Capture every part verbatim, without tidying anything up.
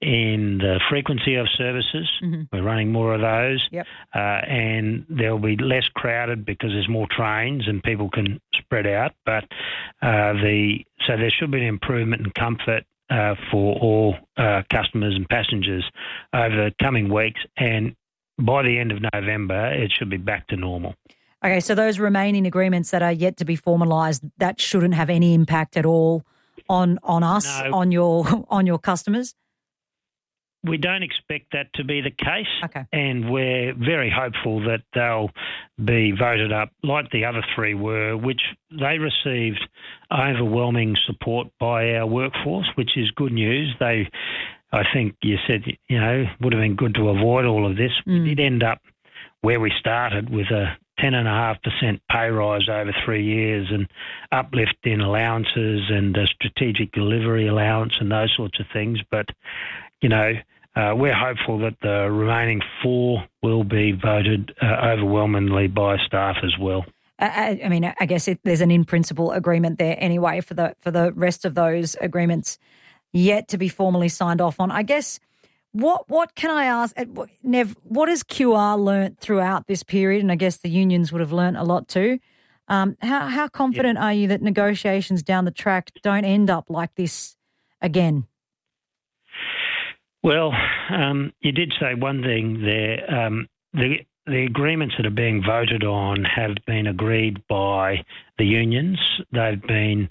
in the frequency of services. Mm-hmm. We're running more of those. Yep. Uh, and they'll be less crowded because there's more trains and people can spread out. But uh, the so there should be an improvement in comfort uh, for all uh, customers and passengers over the coming weeks. And by the end of November, it should be back to normal. Okay, so those remaining agreements that are yet to be formalised, that shouldn't have any impact at all on on us, no, on your on your customers? We don't expect that to be the case. Okay. And we're very hopeful that they'll be voted up like the other three were, which they received overwhelming support by our workforce, which is good news. They, I think you said, you know, would have been good to avoid all of this. Mm. We did end up where we started with a ten point five percent pay rise over three years and uplift in allowances and a strategic delivery allowance and those sorts of things. But, you know, uh, we're hopeful that the remaining four will be voted uh, overwhelmingly by staff as well. I, I mean, I guess it, there's an in-principle agreement there anyway for the for the rest of those agreements yet to be formally signed off on. I guess what what can I ask, Nev, what has Q R learnt throughout this period? And I guess the unions would have learnt a lot too. Um, how, how confident yeah. are you that negotiations down the track don't end up like this again? Well, um, you did say one thing there. Um, the the agreements that are being voted on have been agreed by the unions. They've been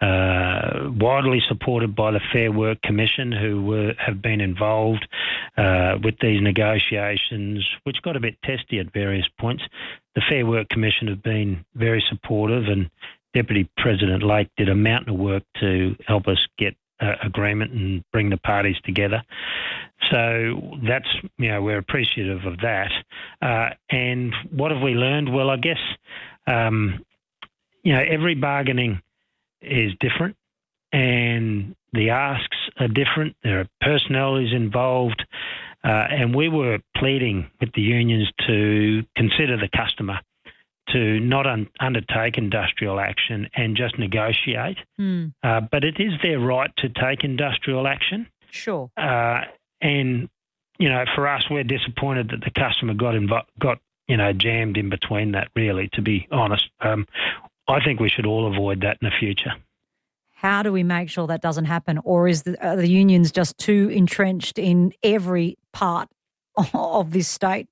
uh, widely supported by the Fair Work Commission, who were, have been involved uh, with these negotiations, which got a bit testy at various points. The Fair Work Commission have been very supportive, and Deputy President Lake did a mountain of work to help us get Uh, agreement and bring the parties together. So that's, you know, we're appreciative of that. Uh, and what have we learned? Well, I guess, um, you know, every bargaining is different and the asks are different. There are personalities involved. Uh, and we were pleading with the unions to consider the customer, to not un- undertake industrial action and just negotiate. Mm. Uh, but it is their right to take industrial action. Sure. Uh, and, you know, for us, we're disappointed that the customer got, invo- got you know, jammed in between that, really, to be honest. Um, I think we should all avoid that in the future. How do we make sure that doesn't happen? Or is the, are the unions just too entrenched in every part of this state?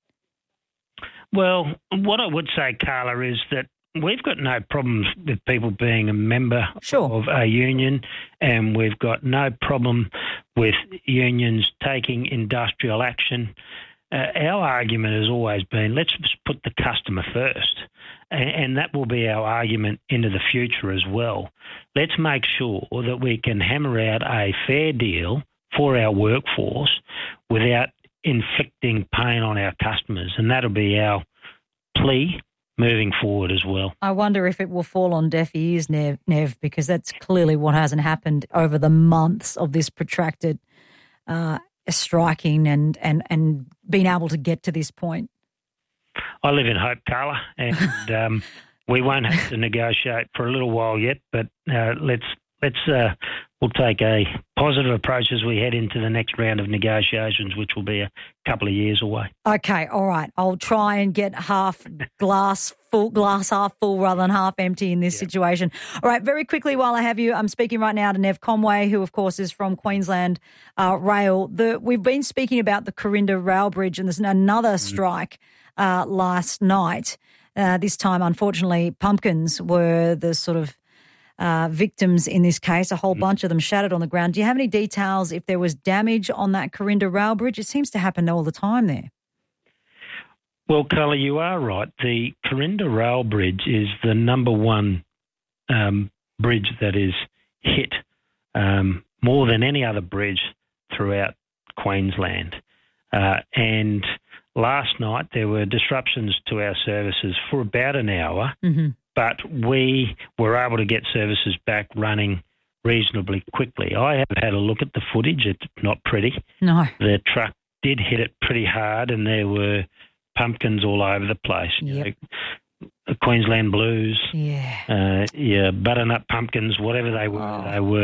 Well, what I would say, Carla, is that we've got no problems with people being a member sure. of a union, and we've got no problem with unions taking industrial action. Uh, our argument has always been, let's just put the customer first, and, and that will be our argument into the future as well. Let's make sure that we can hammer out a fair deal for our workforce without inflicting pain on our customers, and that'll be our plea moving forward as well. I wonder if it will fall on deaf ears, Nev, Nev because that's clearly what hasn't happened over the months of this protracted uh, striking and, and, and being able to get to this point. I live in hope, Carla, and um, we won't have to negotiate for a little while yet, but uh, let's let's uh, we'll take a positive approach as we head into the next round of negotiations, which will be a couple of years away. Okay, all right. I'll try and get half glass full, glass half full rather than half empty in this yeah. situation. All right, very quickly while I have you, I'm speaking right now to Nev Conway, who, of course, is from Queensland uh, Rail. The, we've been speaking about the Corinda Rail Bridge, and there's another strike uh, last night. Uh, this time, unfortunately, pumpkins were the sort of Uh, victims in this case, a whole mm. bunch of them shattered on the ground. Do you have any details if there was damage on that Corinda Rail Bridge? It seems to happen all the time there. Well, Carla, you are right. The Corinda Rail Bridge is the number one um, bridge that is hit um, more than any other bridge throughout Queensland. Uh, and last night there were disruptions to our services for about an hour. Mm-hmm. But we were able to get services back running reasonably quickly. I have had a look at the footage. It's not pretty. No. The truck did hit it pretty hard, and there were pumpkins all over the place. Yep. You know, the Queensland Blues, yeah, uh, yeah, butternut pumpkins, whatever they were, oh. they were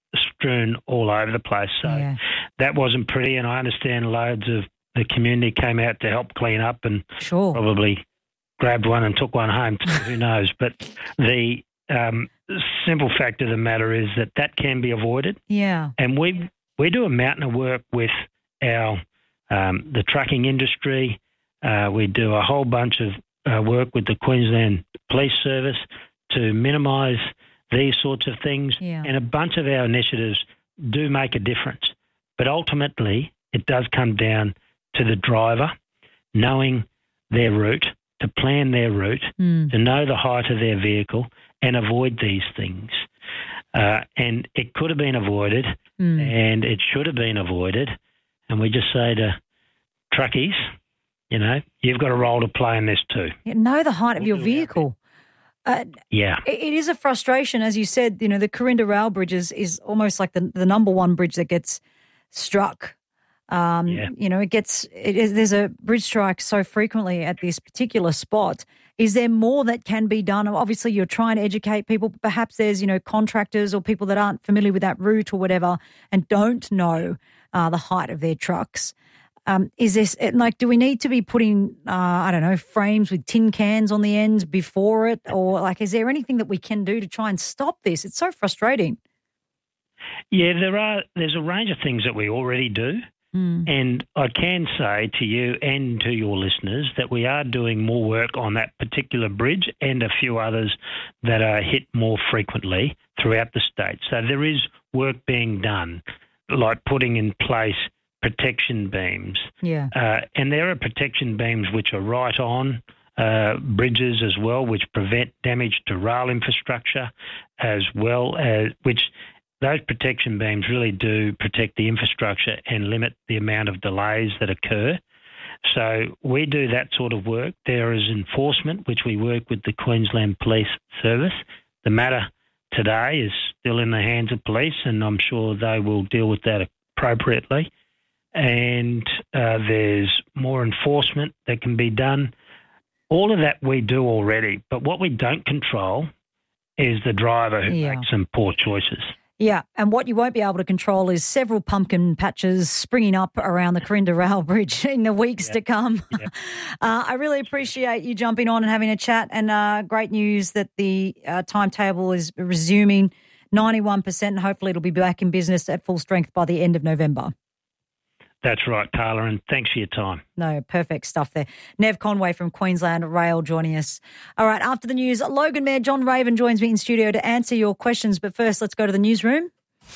strewn all over the place. So Yeah. that wasn't pretty, and I understand loads of the community came out to help clean up and Sure. probably grabbed one and took one home too, who knows. But the um, simple fact of the matter is that that can be avoided. Yeah. And we we do a mountain of work with our um, the trucking industry. Uh, we do a whole bunch of uh, work with the Queensland Police Service to minimise these sorts of things. Yeah. And a bunch of our initiatives do make a difference. But ultimately, it does come down to the driver knowing their route, to plan their route, Mm. to know the height of their vehicle and avoid these things. Uh, and it could have been avoided Mm. and it should have been avoided. And we just say to truckies, you know, you've got a role to play in this too. Yeah, know the height of your We'll do our vehicle. Uh, Yeah. it, it is a frustration, as you said. You know, the Corinda Rail Bridge is, is almost like the the number one bridge that gets struck. Um, Yeah. You know, it gets it is, there's a bridge strike so frequently at this particular spot. Is there more that can be done? Obviously, you're trying to educate people. Perhaps there's, you know, contractors or people that aren't familiar with that route or whatever and don't know uh, the height of their trucks. Um, is this like? Do we need to be putting, uh, I don't know, frames with tin cans on the ends before it, or like, is there anything that we can do to try and stop this? It's so frustrating. Yeah, there are. There's a range of things that we already do. Mm. And I can say to you and to your listeners that we are doing more work on that particular bridge and a few others that are hit more frequently throughout the state. So there is work being done, like putting in place protection beams. Yeah. Uh, and there are protection beams which are right on uh, bridges as well, which prevent damage to rail infrastructure, as well as which those protection beams really do protect the infrastructure and limit the amount of delays that occur. So we do that sort of work. There is enforcement, which we work with the Queensland Police Service. The matter today is still in the hands of police, and I'm sure they will deal with that appropriately. And uh, there's more enforcement that can be done. All of that we do already, but what we don't control is the driver who Yeah. makes some poor choices. Yeah, and what you won't be able to control is several pumpkin patches springing up around the Corinda Rail Bridge in the weeks Yeah. to come. Yeah. uh, I really appreciate you jumping on and having a chat, and uh, great news that the uh, timetable is resuming ninety-one percent, and hopefully it'll be back in business at full strength by the end of November. That's right, Carla, and thanks for your time. No, perfect stuff there. Nev Conway from Queensland Rail joining us. All right, after the news, Logan Mayor John Raven joins me in studio to answer your questions. But first, let's go to the newsroom.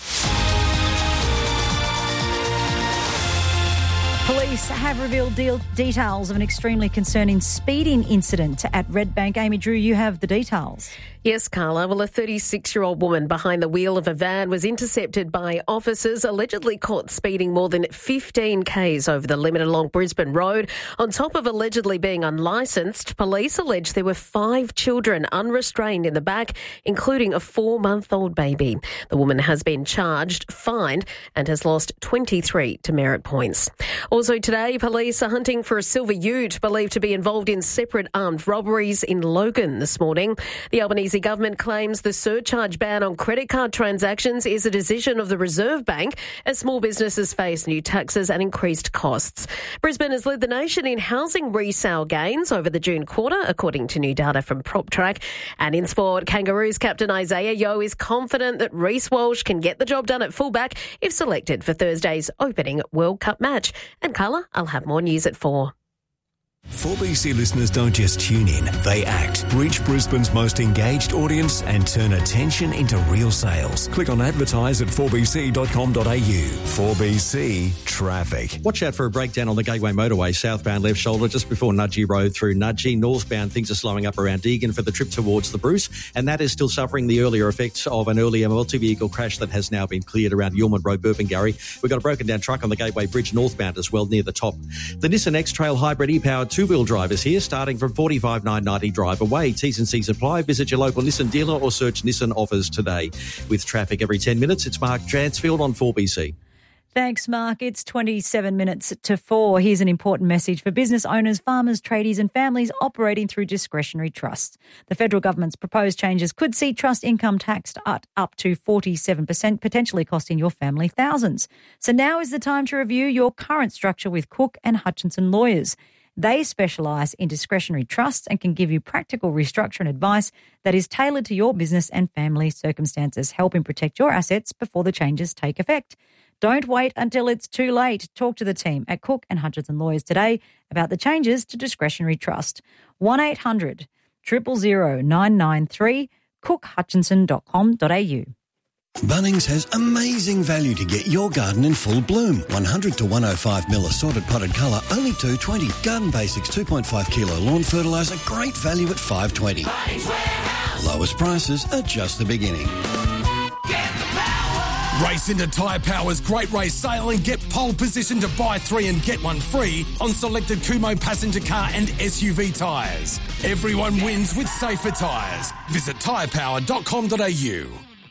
Police have revealed deal- details of an extremely concerning speeding incident at Redbank. Amy Drew, you have the details. Yes, Carla. Well, a thirty-six-year-old woman behind the wheel of a van was intercepted by officers, allegedly caught speeding more than fifteen kays over the limit along Brisbane Road. On top of allegedly being unlicensed, police allege there were five children unrestrained in the back, including a four-month-old baby. The woman has been charged, fined, and has lost twenty-three demerit points. Also today, police are hunting for a silver ute believed to be involved in separate armed robberies in Logan this morning. The Albanese government claims the surcharge ban on credit card transactions is a decision of the Reserve Bank as small businesses face new taxes and increased costs. Brisbane has led the nation in housing resale gains over the June quarter, according to new data from PropTrack. And in sport, Kangaroos captain Isaiah Yeo is confident that Reece Walsh can get the job done at fullback if selected for Thursday's opening World Cup match. And Carla, I'll have more news at four. four B C listeners don't just tune in, they act. Reach Brisbane's most engaged audience and turn attention into real sales. Click on advertise at four b c dot com dot a u. four B C Traffic. Watch out for a breakdown on the Gateway Motorway, southbound left shoulder just before Nudgee Road through Nudgee. Northbound, things are slowing up around Deagon for the trip towards the Bruce, and that is still suffering the earlier effects of an earlier multi-vehicle crash that has now been cleared around Yulman Road, Burpengary. We've got a broken down truck on the Gateway Bridge northbound as well, near the top. The Nissan X-Trail Hybrid e-powered two-wheel drive is here, starting from forty-five thousand nine hundred ninety drive away. T's and C's apply. Visit your local Nissan dealer or search Nissan offers today. With traffic every ten minutes, it's Mark Dransfield on four B C. Thanks, Mark. It's twenty-seven minutes to four. Here's an important message for business owners, farmers, tradies and families operating through discretionary trusts. The federal government's proposed changes could see trust income taxed at up to forty-seven percent, potentially costing your family thousands. So now is the time to review your current structure with Cook and Hutchinson Lawyers. They specialise in discretionary trusts and can give you practical restructuring advice that is tailored to your business and family circumstances, helping protect your assets before the changes take effect. Don't wait until it's too late. Talk to the team at Cook and Hutchinson Lawyers today about the changes to discretionary trust. one eight hundred, zero zero zero, nine nine three, cook hutchinson dot com dot a u. Bunnings has amazing value to get your garden in full bloom. one hundred to one oh five mil assorted potted colour, only two dollars twenty. Garden Basics two point five kilo lawn fertiliser, great value at five dollars twenty. Bunnings Warehouse. Lowest prices are just the beginning. Get the power. Race into Tyre Power's Great Race Sale and get pole position to buy three and get one free on selected Kumho passenger car and S U V tyres. Everyone wins with safer tyres. Visit tyre power dot com dot a u.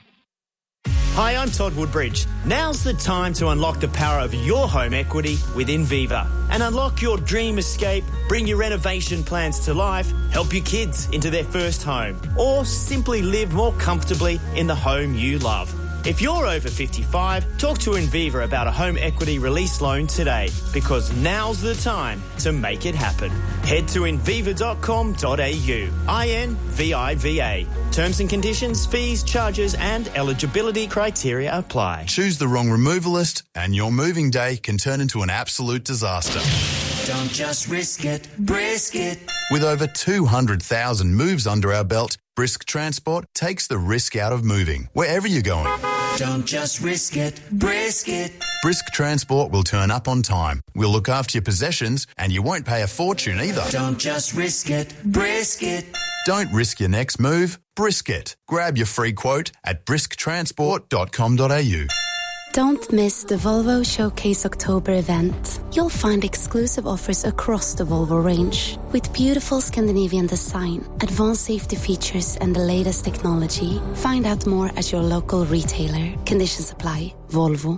Hi, I'm Todd Woodbridge. Now's the time to unlock the power of your home equity with Inviva and unlock your dream escape, bring your renovation plans to life, help your kids into their first home, or simply live more comfortably in the home you love. If you're over fifty-five, talk to Inviva about a home equity release loan today, because now's the time to make it happen. Head to inviva dot com dot a u. I N V I V A. Terms and conditions, fees, charges and eligibility criteria apply. Choose the wrong removalist and your moving day can turn into an absolute disaster. Don't just risk it, brisk it. With over two hundred thousand moves under our belt, Brisk Transport takes the risk out of moving, wherever you're going. Don't just risk it, brisk it. Brisk Transport will turn up on time. We'll look after your possessions and you won't pay a fortune either. Don't just risk it, brisk it. Don't risk your next move, brisk it. Grab your free quote at brisk transport dot com dot a u. Don't miss the Volvo Showcase October event. You'll find exclusive offers across the Volvo range. With beautiful Scandinavian design, advanced safety features and the latest technology. Find out more at your local retailer. Conditions apply. Volvo.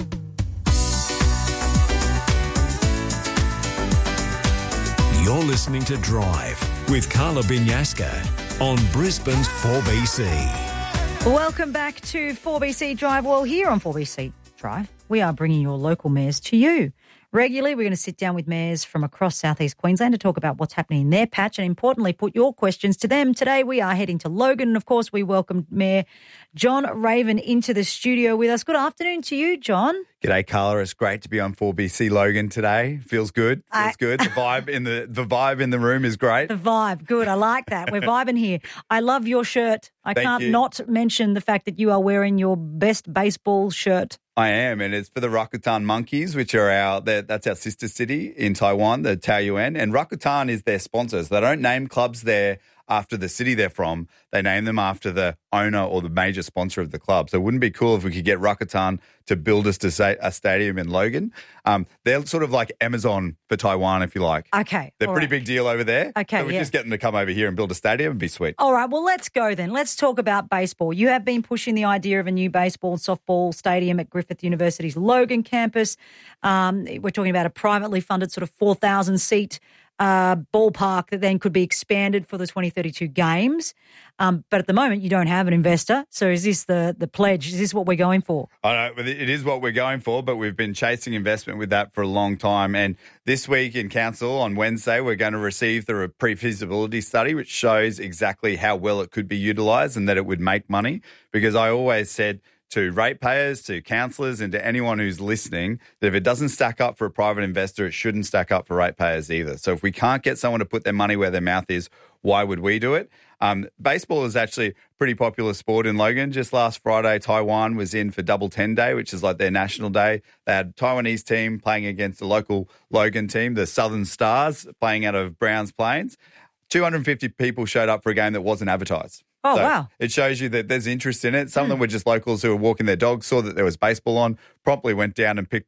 You're listening to Drive with Carla Binyaska on Brisbane's four B C. Welcome back to four B C Drive. Well, here on four B C Drive, we are bringing your local mayors to you. Regularly, we're going to sit down with mayors from across southeast Queensland to talk about what's happening in their patch and, importantly, put your questions to them. Today, we are heading to Logan, and, of course, we welcome Mayor John Raven into the studio with us. Good afternoon to you, John. G'day, Carla. It's great to be on four B C Logan today. Feels good. Feels I... good. The vibe in the the vibe in the room is great. The vibe, good. I like that. We're vibing here. I love your shirt. I Thank can't you. not mention the fact that you are wearing your best baseball shirt. I am, and it's for the Rakuten Monkeys, which are our that's our sister city in Taiwan, the Taoyuan, and Rakuten is their sponsors. They don't name clubs there after the city they're from. They name them after the owner or the major sponsor of the club. So it wouldn't be cool if we could get Rakuten to build us to a stadium in Logan. Um, they're sort of like Amazon for Taiwan, if you like. Okay. They're a pretty right. big deal over there. Okay, So we yeah. just get them to come over here and build a stadium and be sweet. All right, well, let's go then. Let's talk about baseball. You have been pushing the idea of a new baseball and softball stadium at Griffith University's Logan campus. Um, we're talking about a privately funded sort of four thousand seat uh, ballpark that then could be expanded for the twenty thirty-two games. Um, but at the moment, you don't have an investor. So is this the, the pledge? Is this what we're going for? I know it is what we're going for, but we've been chasing investment with that for a long time. And this week in council on Wednesday, we're going to receive the pre-feasibility study, which shows exactly how well it could be utilised and that it would make money. Because I always said to ratepayers, to councillors and to anyone who's listening that if it doesn't stack up for a private investor, it shouldn't stack up for ratepayers either. So if we can't get someone to put their money where their mouth is, why would we do it? Um, baseball is actually a pretty popular sport in Logan. Just last Friday, Taiwan was in for Double Ten Day, which is like their national day. They had a Taiwanese team playing against the local Logan team, the Southern Stars, playing out of Browns Plains. two hundred fifty people showed up for a game that wasn't advertised. Oh, so wow. It shows you that there's interest in it. Some mm. of them were just locals who were walking their dogs, saw that there was baseball on, promptly went down and picked up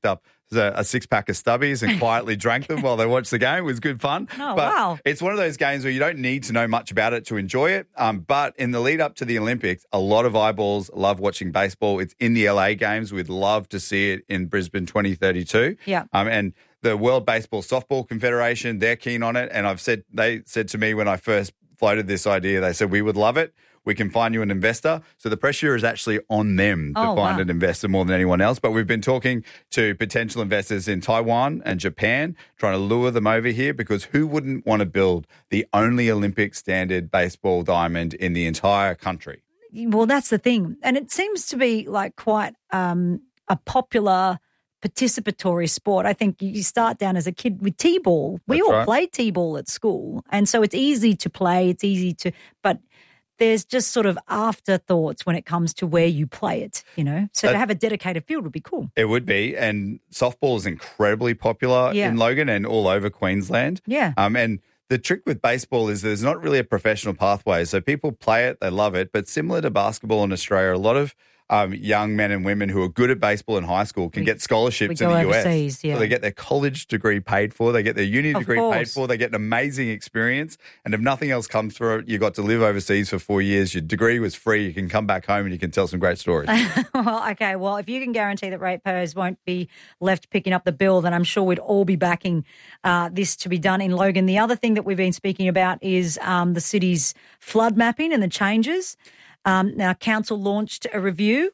a, a six pack of stubbies and quietly drank them while they watched the game. It was good fun. Oh, but wow. It's one of those games where you don't need to know much about it to enjoy it. Um, but in the lead up to the Olympics, a lot of eyeballs love watching baseball. It's in the L A games. We'd love to see it in Brisbane twenty thirty-two. Yeah. Um, and the World Baseball Softball Confederation, they're keen on it. And I've said, they said to me when I first floated this idea, they said, we would love it. We can find you an investor. So the pressure is actually on them to Oh, find wow. an investor more than anyone else. But we've been talking to potential investors in Taiwan and Japan, trying to lure them over here because who wouldn't want to build the only Olympic standard baseball diamond in the entire country? Well, that's the thing. And it seems to be like quite um, a popular participatory sport. I think you start down as a kid with T-ball. We That's all right. play T-ball at school. And so it's easy to play. It's easy to, but there's just sort of afterthoughts when it comes to where you play it, you know. So That- to have a dedicated field would be cool. It would be. And softball is incredibly popular Yeah. in Logan and all over Queensland. Yeah. Um, and the trick with baseball is there's not really a professional pathway. So people play it, they love it. But similar to basketball in Australia, a lot of um, young men and women who are good at baseball in high school can We- get scholarships we in go the U S. overseas, yeah. So they get their college degree paid for, they get their uni Of degree paid course. for, they get an amazing experience. And if nothing else comes through it, you got to live overseas for four years. Your degree was free. You can come back home and you can tell some great stories. Well, okay. Well, if you can guarantee that ratepayers won't be left picking up the bill, then I'm sure we'd all be backing uh, this to be done in Logan. The other thing that we've been speaking about is um, the city's flood mapping and the changes. Um, now, council launched a review,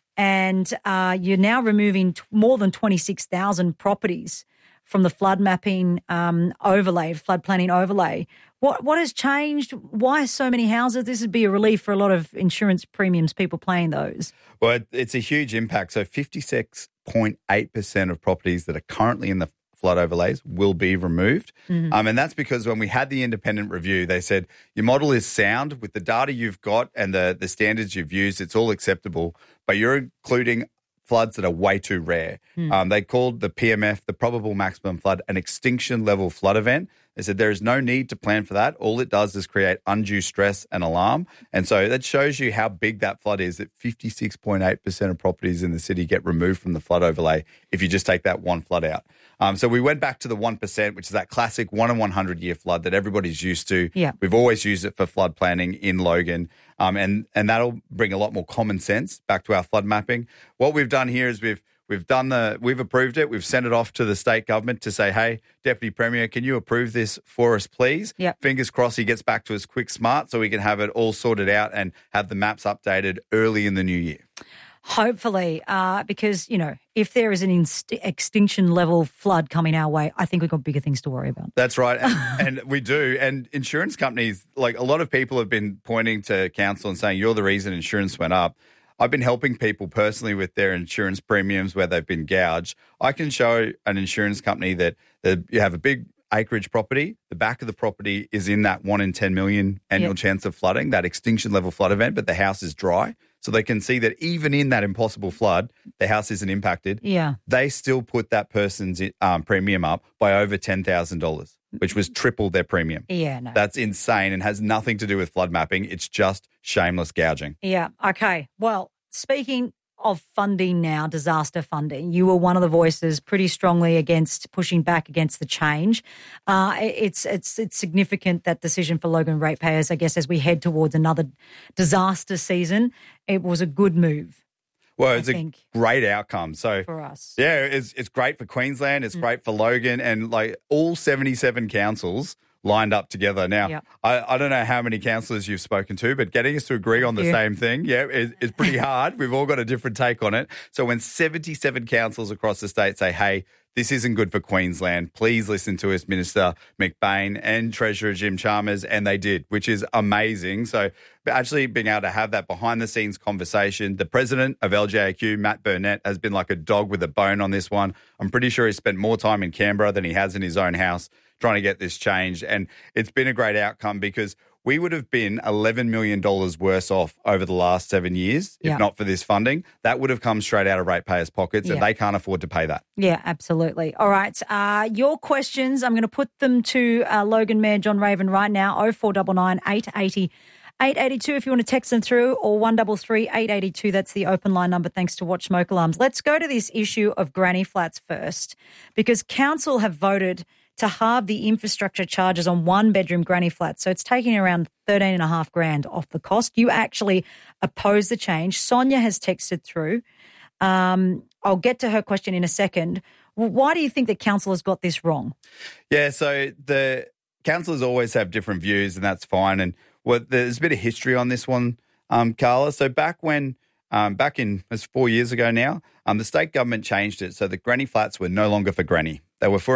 and uh, you're now removing t- more than twenty-six thousand properties from the flood mapping um, overlay, flood planning overlay. What what has changed? Why so many houses? This would be a relief for a lot of insurance premiums, people paying those. Well, it- it's a huge impact. So fifty-six point eight percent of properties that are currently in the flood overlays will be removed. Mhm. Um, and that's because when we had the independent review, they said your model is sound with the data you've got and the, the standards you've used, it's all acceptable, but you're including floods that are way too rare. Hmm. Um, they called the P M F, the probable maximum flood, an extinction level flood event. They said there is no need to plan for that. All it does is create undue stress and alarm. And so that shows you how big that flood is, that fifty-six point eight percent of properties in the city get removed from the flood overlay if you just take that one flood out. Um, so we went back to the one percent, which is that classic one in one hundred year flood that everybody's used to. Yeah. We've always used it for flood planning in Logan. Um, and, and that'll bring a lot more common sense back to our flood mapping. What we've done here is we've We've done the, we've approved it. We've sent it off to the state government to say, hey, Deputy Premier, can you approve this for us, please? Yep. Fingers crossed he gets back to us quick, smart, so we can have it all sorted out and have the maps updated early in the new year. Hopefully, uh, because, you know, if there is an inst- extinction level flood coming our way, I think we've got bigger things to worry about. That's right. And, and we do. And insurance companies, like a lot of people have been pointing to council and saying, you're the reason insurance went up. I've been helping people personally with their insurance premiums where they've been gouged. I can show an insurance company that, that you have a big acreage property. The back of the property is in that one in ten million annual Yep. chance of flooding, that extinction level flood event, but the house is dry. So they can see that even in that impossible flood, the house isn't impacted. Yeah. They still put that person's um, premium up by over ten thousand dollars, which was triple their premium. Yeah, no. That's insane and has nothing to do with flood mapping. It's just shameless gouging. Yeah. Okay. Well, speaking of funding now, disaster funding, you were one of the voices pretty strongly against pushing back against the change. Uh, it's it's it's significant, that decision for Logan ratepayers, I guess, as we head towards another disaster season. It was a good move. Well, I it's a think, great outcome. So for us. yeah, it's it's great for Queensland. It's Mm. great for Logan, and like all seventy-seven councils lined up together. Now, Yep. I, I don't know how many councillors you've spoken to, but getting us to agree on the Yeah. same thing, yeah, is, is pretty hard. We've all got a different take on it. So when seventy-seven councils across the state say, hey, this isn't good for Queensland, please listen to us, Minister McBain and Treasurer Jim Chalmers, and they did, which is amazing. So actually being able to have that behind-the-scenes conversation. The president of L G A Q, Matt Burnett, has been like a dog with a bone on this one. I'm pretty sure he spent more time in Canberra than he has in his own house trying to get this changed. And it's been a great outcome because we would have been eleven million dollars worse off over the last seven years if Yeah. not for this funding. That would have come straight out of ratepayers' pockets, and Yeah. they can't afford to pay that. Yeah, absolutely. All right. Uh, your questions, I'm going to put them to uh, Logan Mayor John Raven right now, oh four nine nine, eight eight oh, eight eight two if you want to text them through, or one three three, eight eight two. That's the open line number, thanks to Watch Smoke Alarms. Let's go to this issue of granny flats first, because council have voted to halve the infrastructure charges on one-bedroom granny flats. So it's taking around thirteen and a half grand off the cost. You actually oppose the change. Sonia has texted through. Um, I'll get to her question in a second. Why do you think that council has got this wrong? Yeah, so the councillors always have different views, and that's fine. And well, there's a bit of history on this one, um, Carla. So back when, um, back in, it's four years ago now, um, the state government changed it so the granny flats were no longer for granny. They were for